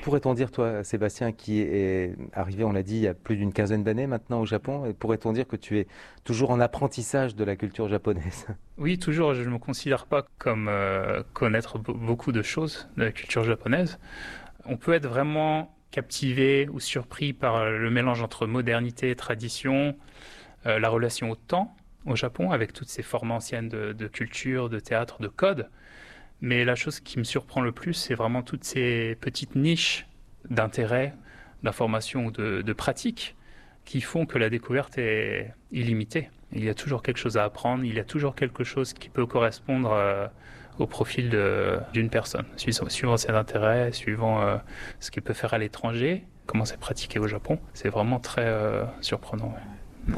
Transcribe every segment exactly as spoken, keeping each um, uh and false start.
Pourrait-on dire, toi, Sébastien, qui est arrivé, on l'a dit, il y a plus d'une quinzaine d'années maintenant au Japon, et pourrait-on dire que tu es toujours en apprentissage de la culture japonaise? Oui, toujours, je ne me considère pas comme euh, connaître be- beaucoup de choses de la culture japonaise. On peut être vraiment captivé ou surpris par le mélange entre modernité et tradition, euh, la relation au temps au Japon, avec toutes ces formes anciennes de, de culture, de théâtre, de code. Mais la chose qui me surprend le plus, c'est vraiment toutes ces petites niches d'intérêt, d'information ou de, de pratique qui font que la découverte est illimitée. Il y a toujours quelque chose à apprendre, il y a toujours quelque chose qui peut correspondre euh, au profil de- d'une personne, suivant, suivant ses intérêts, suivant euh, ce qu'il peut faire à l'étranger, comment c'est pratiqué au Japon. C'est vraiment très euh, surprenant. Ouais.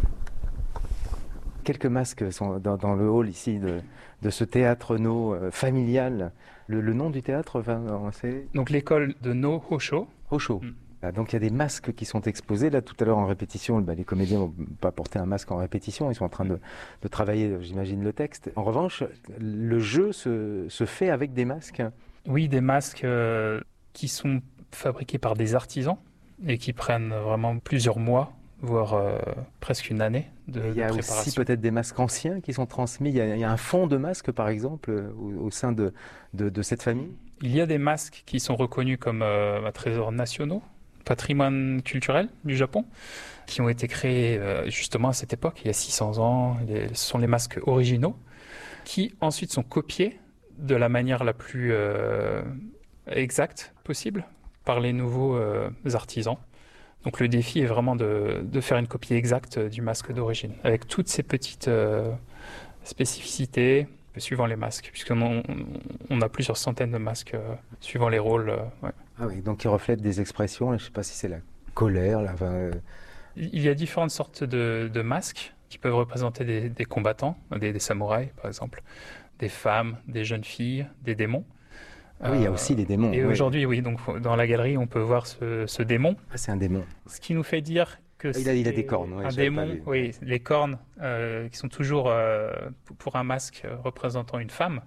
Quelques masques sont dans, dans le hall ici de, de ce théâtre no euh, familial. Le, le nom du théâtre, enfin, c'est Donc l'école de No Hosho. Hosho. Mm. Ah, donc il y a des masques qui sont exposés. Là, tout à l'heure en répétition, bah, les comédiens vont pas porter un masque en répétition. Ils sont en train de, de travailler, j'imagine, le texte. En revanche, le jeu se, se fait avec des masques. Oui, des masques euh, qui sont fabriqués par des artisans et qui prennent vraiment plusieurs mois, voire euh, presque une année de, Il y de a aussi préparation. peut-être des masques anciens qui sont transmis. Il y a, il y a un fond de masques, par exemple, euh, au, au sein de, de, de cette famille. Il y a des masques qui sont reconnus comme euh, trésors nationaux, patrimoine culturel du Japon, qui ont été créés euh, justement à cette époque, il y a six cents ans. Les- ce sont les masques originaux, qui ensuite sont copiés de la manière la plus euh, exacte possible par les nouveaux euh, artisans. Donc le défi est vraiment de, de faire une copie exacte du masque d'origine, avec toutes ces petites euh, spécificités suivant les masques, puisqu'on on, on a plusieurs centaines de masques euh, suivant les rôles. euh, ouais. Ah oui, donc ils reflètent des expressions. Je ne sais pas si c'est la colère, la, enfin, euh, Il y a différentes sortes de, de masques qui peuvent représenter des, des combattants, des, des samouraïs par exemple, des femmes, des jeunes filles, des démons. Ah oui, il y a Euh, aussi les démons. Et Oui. aujourd'hui, oui, donc dans la galerie, on peut voir ce, ce démon, Ah, c'est un démon. ce qui nous fait dire que Il a, il a c'est des cornes. Ouais, un j'avais pas démon. vu. Oui, les cornes euh, qui sont toujours euh, pour- pour un masque euh, représentant une femme.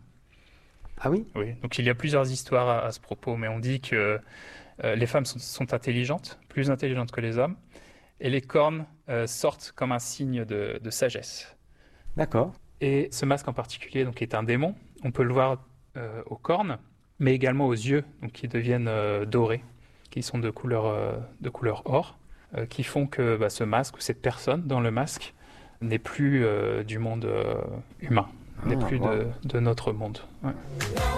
Ah oui? Oui, donc il y a plusieurs histoires à, à ce propos, mais on dit que euh, les femmes sont, sont intelligentes, plus intelligentes que les hommes, et les cornes euh, sortent comme un signe de, de sagesse. D'accord. Et ce masque en particulier, donc, est un démon. On peut le voir euh, aux cornes, mais également aux yeux, donc, qui deviennent euh, dorés, qui sont de couleur, euh, de couleur or, euh, qui font que bah, ce masque ou cette personne dans le masque n'est plus euh, du monde euh, humain, n'est Ah, plus wow. de, de notre monde. Ouais.